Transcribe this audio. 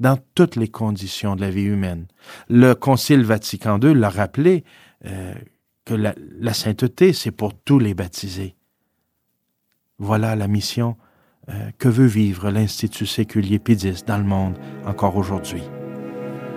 dans toutes les conditions de la vie humaine. Le Concile Vatican II l'a rappelé que la sainteté, c'est pour tous les baptisés. Voilà la mission que veut vivre l'Institut séculier Pédis dans le monde encore aujourd'hui.